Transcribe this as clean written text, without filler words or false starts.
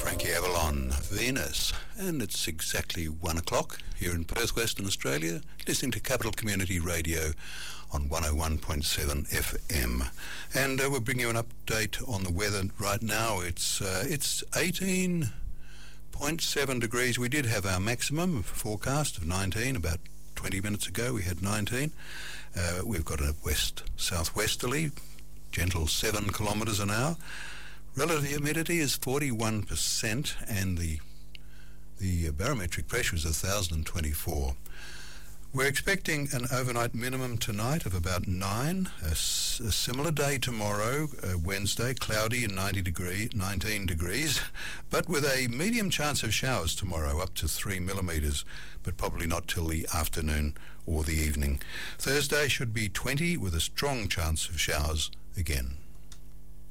Frankie Avalon, Venus, and it's exactly 1 o'clock here in Perth, Western Australia, listening to Capital Community Radio on 101.7 FM. And we're bringing you an update on the weather right now. It's 18.7 degrees. We did have our maximum forecast of 19 about 20 minutes ago. We had 19. We've got a west-southwesterly, gentle 7 kilometres an hour. Relative humidity is 41%, and the barometric pressure is 1,024. We're expecting an overnight minimum tonight of about 9. A similar day tomorrow, Wednesday, cloudy and 19 degrees, but with a medium chance of showers tomorrow, up to 3 millimetres, but probably not till the afternoon or the evening. Thursday should be 20 with a strong chance of showers again.